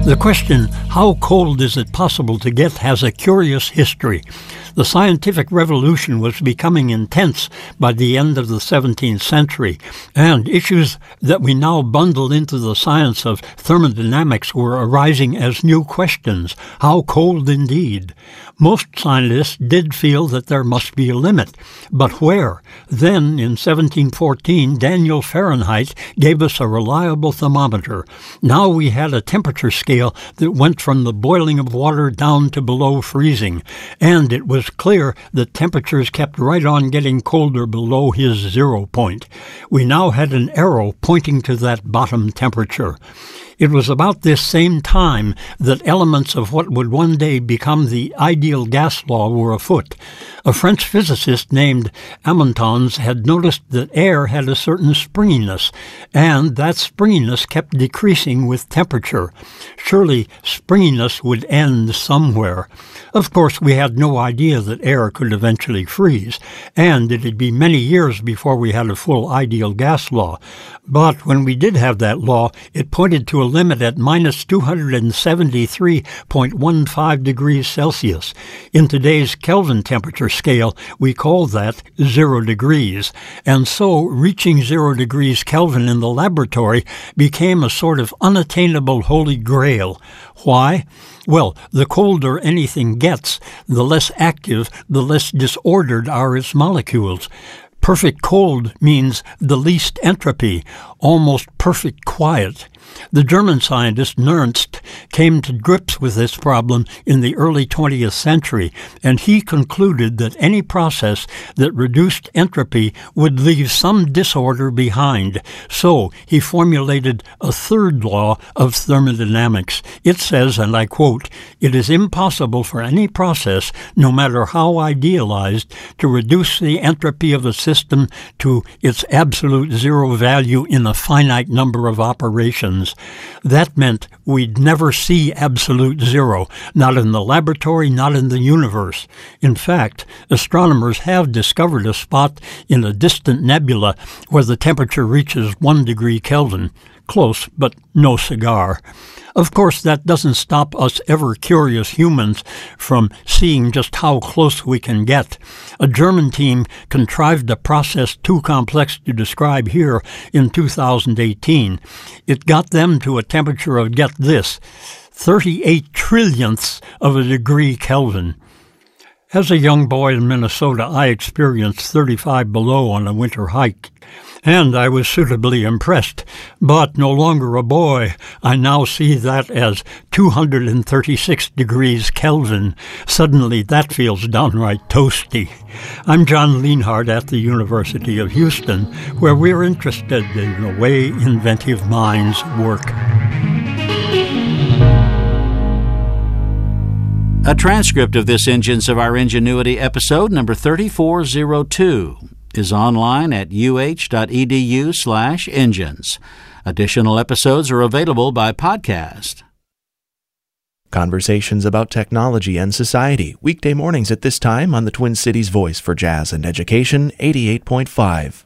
The question, how cold is it possible to get, has a curious history. The scientific revolution was becoming intense by the end of the 17th century, and issues that we now bundle into the science of thermodynamics were arising as new questions. How cold indeed? Most scientists did feel that there must be a limit, but where? Then, in 1714, Daniel Fahrenheit gave us a reliable thermometer. Now we had a temperature scale that went from the boiling of water down to below freezing, and it was clear that temperatures kept right on getting colder below his 0 point. We now had an arrow pointing to that bottom temperature. It was about this same time that elements of what would one day become the ideal gas law were afoot. A French physicist named Amontons had noticed that air had a certain springiness, and that springiness kept decreasing with temperature. Surely springiness would end somewhere. Of course, we had no idea that air could eventually freeze, and it'd be many years before we had a full ideal gas law. But when we did have that law, it pointed to a limit at minus 273.15 degrees Celsius. In today's Kelvin temperature scale, we call that 0 degrees. And so reaching 0 degrees Kelvin in the laboratory became a sort of unattainable holy grail. Why? Well, the colder anything gets, the less active, the less disordered are its molecules. Perfect cold means the least entropy, almost perfect quiet. The German scientist Nernst came to grips with this problem in the early 20th century, and he concluded that any process that reduced entropy would leave some disorder behind. So he formulated a third law of thermodynamics. It says, and I quote, "It is impossible for any process, no matter how idealized, to reduce the entropy of a system to its absolute zero value in a finite number of operations." That meant we'd never see absolute zero, not in the laboratory, not in the universe. In fact, astronomers have discovered a spot in a distant nebula where the temperature reaches 1 degree Kelvin. Close, but no cigar. Of course, that doesn't stop us ever-curious humans from seeing just how close we can get. A German team contrived a process too complex to describe here in 2018. It got them to a temperature of, get this, 38 trillionths of a degree Kelvin. As a young boy in Minnesota, I experienced 35 below on a winter hike, and I was suitably impressed. But no longer a boy, I now see that as 236 degrees Kelvin. Suddenly that feels downright toasty. I'm John Lienhardt at the University of Houston, where we're interested in the way inventive minds work. A transcript of this Engines of Our Ingenuity episode number 3402 is online at uh.edu/engines. Additional episodes are available by podcast. Conversations about technology and society, weekday mornings at this time on the Twin Cities Voice for Jazz and Education, 88.5.